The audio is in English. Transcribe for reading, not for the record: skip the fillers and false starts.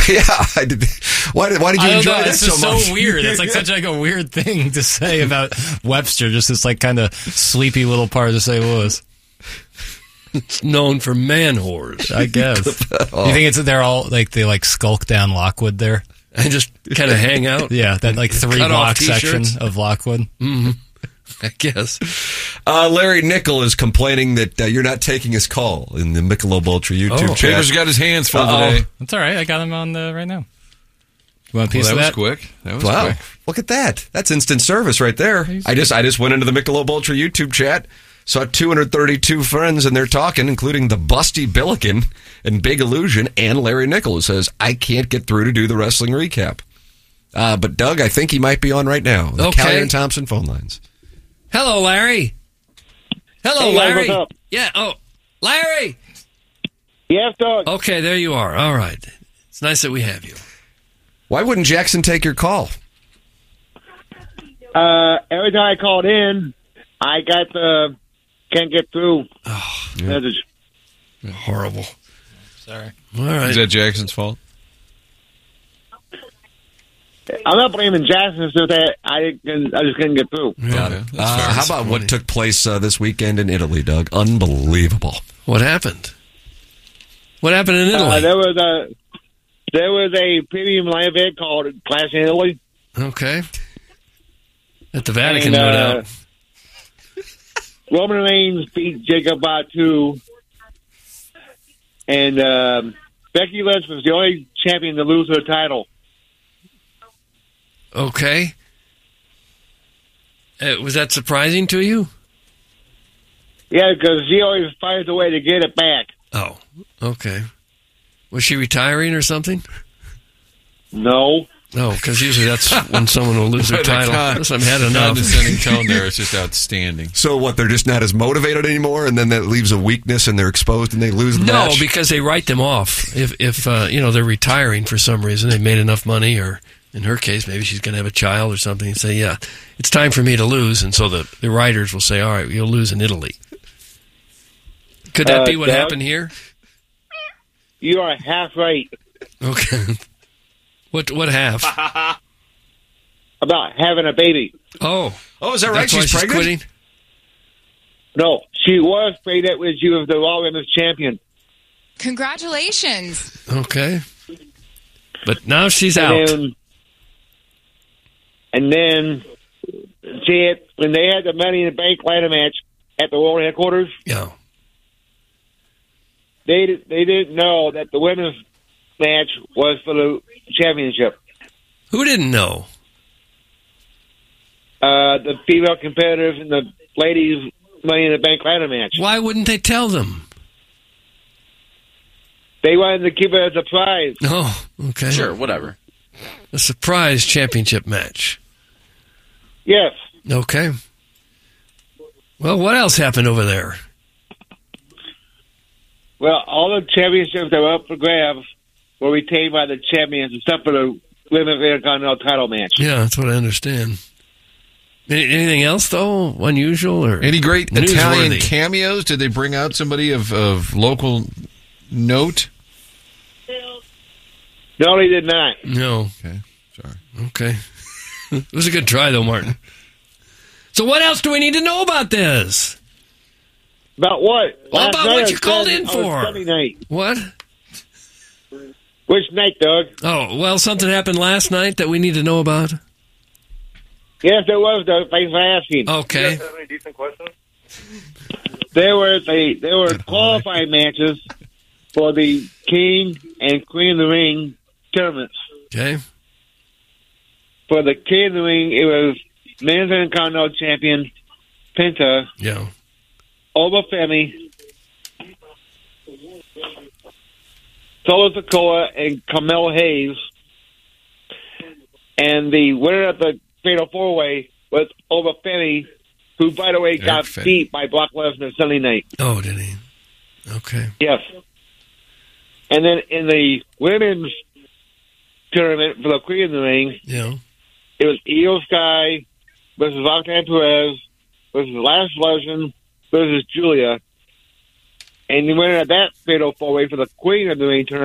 Yeah. Why did you enjoy that It's so just much? so weird. It's like such like a weird thing to say about Webster. Just this like kind of sleepy little part of St. Louis. It's known for man whores, I guess. You think they're all like they like skulk down Lockwood there? and just kind of hang out. Yeah, that like 3 block section of Lockwood. Mm-hmm. I guess. Larry Nickel is complaining that you're not taking his call in the Michelob Ultra YouTube chat. Peter's got his hands full today. That's all right. I got him on right now. You want a piece that of was that? quick. That was Wow. quick. Look at that. That's instant service right there. I just went into the Michelob Ultra YouTube chat, saw 232 friends, and they're talking, including the Busty Billiken and Big Illusion and Larry Nickel, who says, I can't get through to do the wrestling recap. But Doug, I think he might be on right now. The Callie and Thompson phone lines. Hello, Larry. Hello, hey, Larry. What's up? Yeah. Oh, Larry. Yes, Doug. Okay, there you are. All right. It's nice that we have you. Why wouldn't Jackson take your call? Every time I called in, I got the can't get through message. Horrible. Sorry. All right. Is that Jackson's fault? I'm not blaming Jackson. It's just that I just couldn't get through. Yeah. How about what took place this weekend in Italy, Doug? Unbelievable. What happened? What happened in Italy? There was a premium live event called Clash in Italy. Okay. At the Vatican, no doubt. Roman Reigns beat Jacob Batu, and Becky Lynch was the only champion to lose her title. Okay. Was that surprising to you? Yeah, because she always finds a way to get it back. Oh, okay. Was she retiring or something? No. No, because usually that's when someone will lose their title. Listen, I've had enough. Condescending tone there is just outstanding. So what, they're just not as motivated anymore, and then that leaves a weakness and they're exposed and they lose the match? No, because they write them off. If they're retiring for some reason, they've made enough money, or in her case, maybe she's going to have a child or something, and say, yeah, it's time for me to lose. And so the writers will say, all right, you'll lose in Italy. Could that be what happened here? You are half right. Okay. What half? About having a baby. Oh, is that right? That's why She's pregnant? quitting? No, she was pregnant when she was the Raw Women's Champion. Congratulations. Okay. But now she's out. And then when they had the Money in the Bank ladder match at the World Headquarters, Yeah. they didn't know that the women's match was for the championship. Who didn't know? The female competitors in the ladies' Money in the Bank ladder match. Why wouldn't they tell them? They wanted to keep it as a prize. Oh, okay. Sure, whatever. A surprise championship match. Yes. Okay. Well, what else happened over there? Well, all the championships that were up for grabs were retained by the champions, except for the Women's Intercontinental title match. Yeah, that's what I understand. Anything else, though, unusual or any great newsworthy? Italian cameos? Did they bring out somebody of local note? No, they did not. No. Okay, sorry. Okay. It was a good try, though, Martin. So what else do we need to know about this? About what? Well, about what you called in for. Sunday night. What? Which night, Doug? Oh, well, something happened last night that we need to know about? Yes, there was, Doug. Thanks for asking. Okay. You guys have any decent questions? There were qualifying matches for the King and Queen of the Ring tournaments. Okay. For the King of the Ring, it was Men's Intercontinental Champion Penta. Yeah. Obafemi, Solo Sikoa, and Carmelo Hayes. And the winner of the Fatal 4-Way was Obafemi, who, by the way, got beat by Brock Lesnar Sunday night. Oh, did he? Okay. Yes. And then in the women's tournament for the Queen of the Ring, Yeah. it was Io Sky versus Roxanne Perez versus Lash Legend versus Julia. And the winner of that Fatal 4-Way for the Queen of the Ring tournament